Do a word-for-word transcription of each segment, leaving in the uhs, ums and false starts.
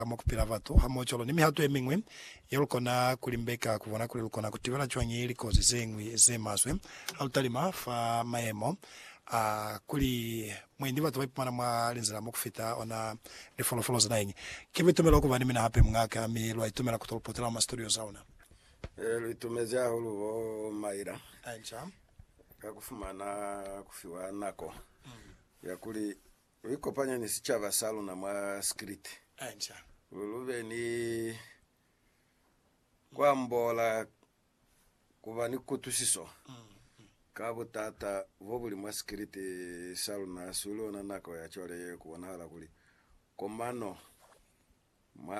kama kupira vatu hamocholo nimi hatu emingwe yolkona kulimbeka kuvona kuli lukona kutivana chwanyi likozi zengwi zemaswe autalima fa maemo uh, kuli mwendi vatu vaipana mwa linzila mokufita ona lifolofolo zinainyi kivi tumela okuvani mina hape mngaka mi lwa itumela kutolopotela ma studio zauna eh litumezea hulu maira ancha kakufumana kufiwa nako mm. ya kuli wiko panya nisichava salu na mwa script ancha ulube ni kwa mbola kuva ni kutusiso mm. kabu tata vobuli mwa script salu na sulo na nako ya chole kuona hala kuli komano mwa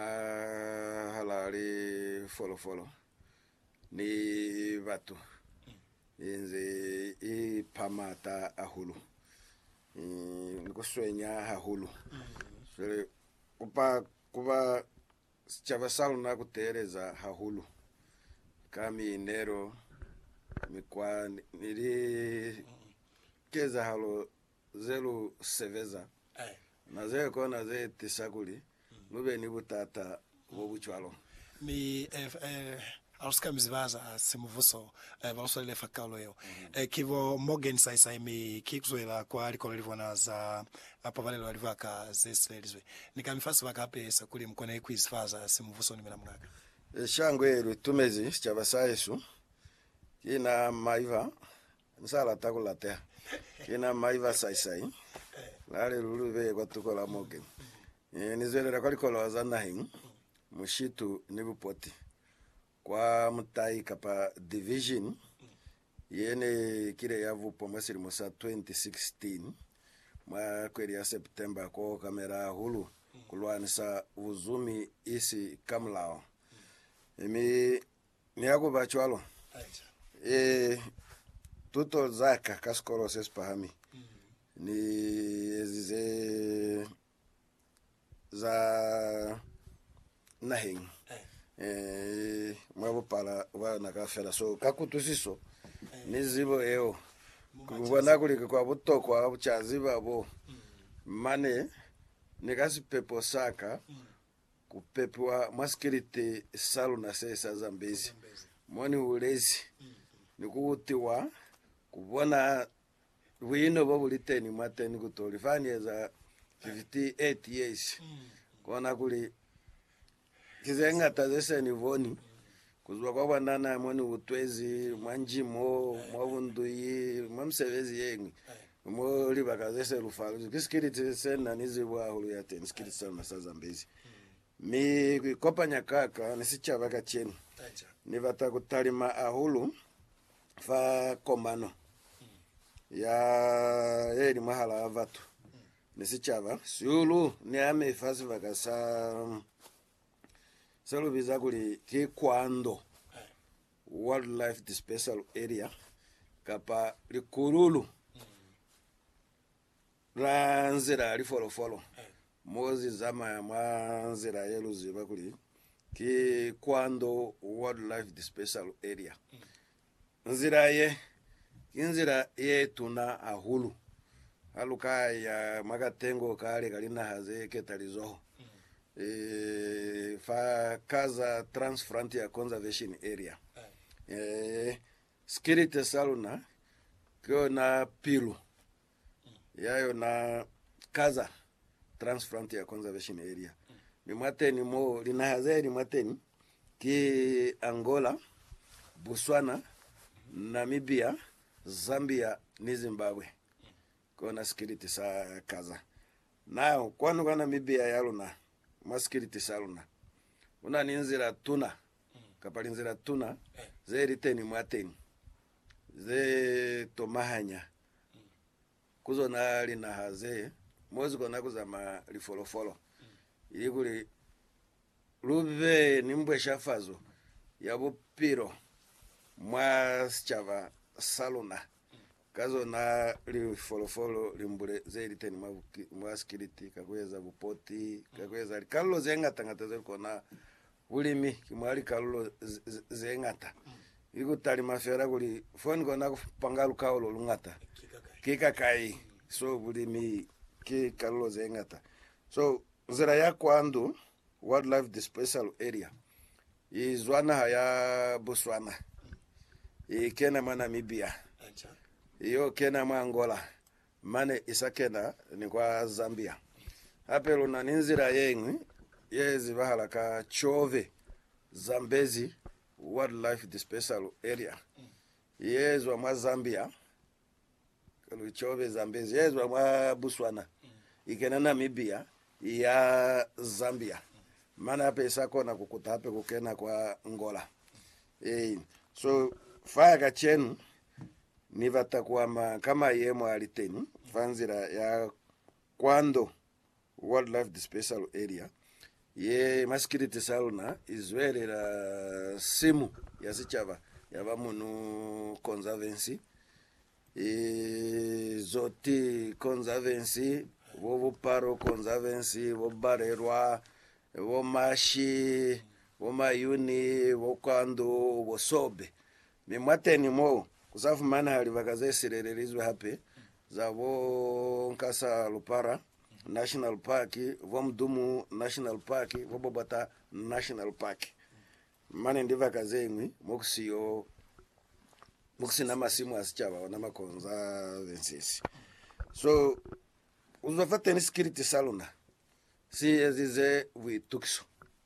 halali follow follow ni vatu inze i pamata ahulu nikuswenya hahulu sele kupa kuba chava salu na kutereza hahulu kami nero mikwa nili keza halo zelu seveza na zele kona zele tisakuli nube ni butata wobuchwalo mi eh, eh Auska mzivaza simuvuso eh, valuso ile fakalo yo mm -hmm. eh, kivo Morgan sai sai mi kikzoela kwa aliko livona za apa valelo alivaka zeselizwe nikamifasi vaka pesa kuli mkona quiz faza simuvuso ni milamulaka e, shangwe tumezi chavasayesu kina maiva nsala takulatea kina maiva sai sai lale lulube kwa tukola Morgan e, nizwele kwa liko wazana hing mushitu nibupoti kwa mutai kapa division yene kile yavu pomwesiri musa twenty sixteen mwa kweli ya September kwa kamera hulu kulwanisa uzumi isi kamlao emi niyago bachwalo e tuto zaka kaskoro sespahami ni zize za nahing eh mwabo pala wana kafela so kakutusiso nizibo eo kubona kuli kwa butoko abuchaziba bo mane negasi pepo saka kupepwa maskirite salu na sesa zambezi moni ulezi nikutiwa kubona wino babuliteni mateni kutolifani za fifty-eight years kona kuli kizenga tazese ni voni kuzwa kwa bandana mwani utwezi mwanjimo mwabunduyi mwamsevezi yengi mo libakazese lufalu kisikiriti sena nizibwa hulu ya ten skiriti sana sazambezi mi kopanya kaka nisichava kacheni nivata kutalima ahulu fa komano ya yeli mahala avatu nisichava siulu ni ame fasi vakasa Salu bizakuli ki kwando wildlife dispersal area kapa likurulu la nzira li follow follow mozi zama ya manzira yelu ziba kuli ki kwando wildlife dispersal area nzira ye nzira ye tuna ahulu aluka ya magatengo kale kalina haze ketalizo eh fa kaza Transfrontier Conservation Area eh skirite saluna kyo na pilu yayo na kaza Transfrontier Conservation Area ni mateni mo lina hazeni mateni ki Angola, Botswana, Namibia, Zambia ni Zimbabwe kona skirite sa kaza nayo kwanu kana Namibia yaluna maskiriti saluna una ninzira tuna kapali nzira tuna ze riteni mwateni ze tomahanya kuzo na lina haze mozi kona kuzama lifolofolo ilikuli lube nimbwe shafazo yabupiro mwa chava saluna kazo na lifolofolo limbule ze riteni mwa skiriti kakweza bupoti kakweza kallo zenga tangata zikona ulimi kimwali kallo zengata iko tali mafera kuli foni kona kupanga lukaulo lungata kika kai so ulimi ki kallo zengata so zira ya kwandu wildlife dispersal area izwana haya Botswana ikena mwa Namibia iyo kena mwa Angola mane isakena ni kwa Zambia apelo na ninzira yengwi yezi bahalaka Chove Zambezi wildlife dispersal area yezwa mwa Zambia kalu Chove Zambezi yezwa mwa Botswana ikena Namibia ya Zambia mana hape isako na kukuta hape kukena kwa Angola eh so faga chenu ni vatakuwa kama yemo aliteni fanzira ya Kwando wildlife dispersal area ye maskiriti saluna izwerera simu ya sichava ya vamunu conservancy e zoti conservancy vovo paro conservancy vo barerwa vo mashi vo mayuni vo Kwando vo sobe mimwateni mo kusafu mana hali vakaze sirererizwe hape za vo Nkasa Lupara National Park, vo Mdumu National Park, vo Bobata National Park. Mane ndiva kazengwi mokusiyo mokusina masimu asichava na makonza vensisi. So uzafate ni security saluna si ezize witukso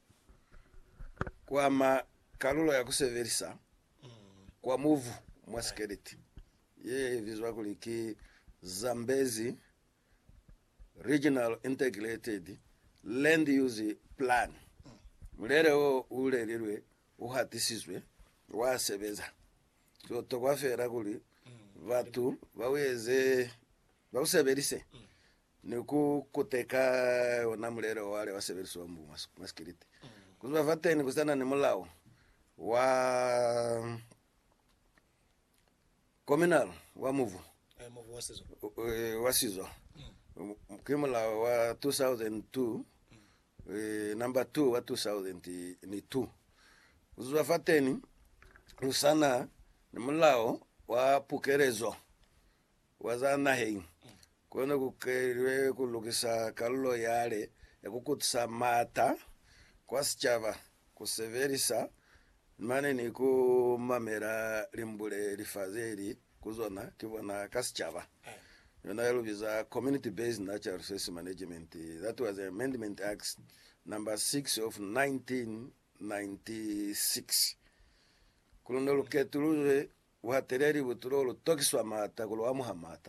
kwa ma kalulo ya kuseverisa kwa muvu mwa security ye vizwa kuliki Zambezi Regional Integrated Land Use Plan mulere o ulelirwe uhatisizwe wasebeza so tokwafera kuli vatu vaweze vauseverise niku kuteka ona mulere wale waseverisa wambu maskiriti kuzwa vateni kusana ni mulao wa communal wa muvu eh muvu wasizo wasizo kimula wa two thousand two eh number two wa two thousand two uzwa fateni usana ni mulao wa pukerezo wazana hei kona kukerwe kulukisa kalulo yale ya kukutsa mata kwa sichava kuseverisa mane ni ku mamera limbule lifazeli kuzona kibona kasichava yona yalubiza community based natural resource management. That was the amendment act number six of nineteen ninety-six kulondolo ketulwe watereri butulolo tokiswa mata kulwa muhamata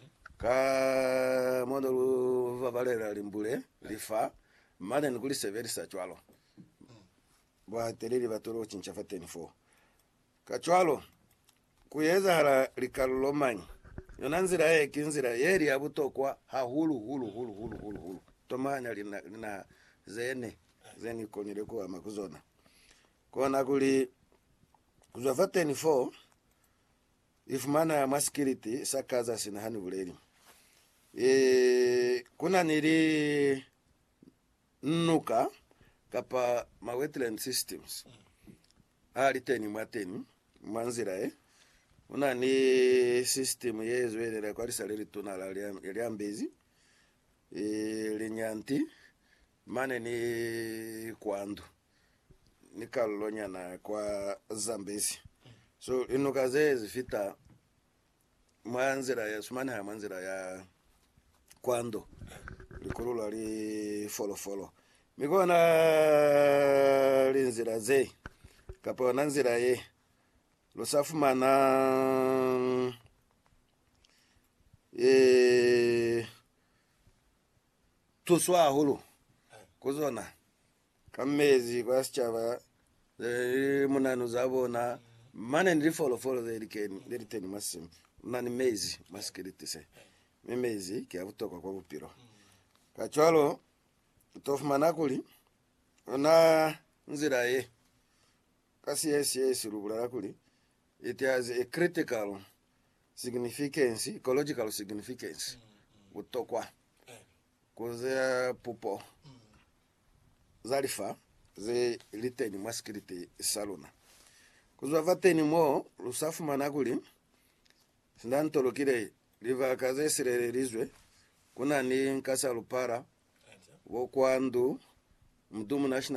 ka modolo vavalera limbule lifa mane ni kuliseverisa chwalo watereri batolo chinchafateni four kachwalo kuyeza hala likalulo manyi yonanzira ye kinzira yeri yabutokwa ha hulu hulu hulu hulu hulu hulu tomanya lina, lina zene zeni konyere kwa makuzona kona kuli kuzafateni four ifumana ya maskiriti sakaza sina hani buleri e kuna nili nuka kapa ma wetland systems ali teni mwateni manzira e una ni system yezwe kwa lisaleli tunala liambezi e linyanti mane ni Kwando ni kalonya na kwa Zambezi so inukaze zifita manzira ya sumana ya manzira ya Kwando likulula li follow follow mikona linzira ze kapo nanzira ye losafu mana e tuswa hulu kuzona kamezi kwasichava e munanu zabona mane ndi follow follow the likeni liteni masim nani mezi maskiriti se mezi kiabutoka kwa bupiro kachwalo tofu manakuli ona nzira ye kasi yesi yesi rubula kuli it has a critical significance, ecological significance utokwa kuze pupo zarifa ze liteni maskiriti saluna kuzwa vateni mo lusafu manakuli sindantolokire liva kaze sirererizwe kuna ni Nkasa Lupara wo Kwando mdumu national